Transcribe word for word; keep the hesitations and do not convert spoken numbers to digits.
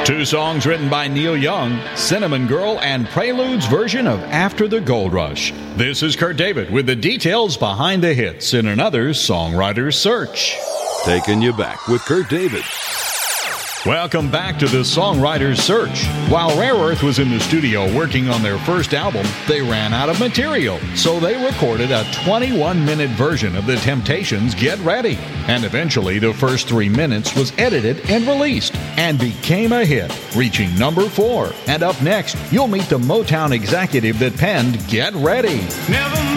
Two songs written by Neil Young, Cinnamon Girl and Prelude's version of After the Gold Rush. This is Kurt David with the details behind the hits in another Songwriter's Search. Taking you back with Kurt David. Welcome back to the Songwriter's Search. While Rare Earth was in the studio working on their first album, they ran out of material, so they recorded a twenty-one minute version of The Temptations' Get Ready. And eventually, the first three minutes was edited and released, and became a hit, reaching number four. And up next, you'll meet the Motown executive that penned Get Ready. Never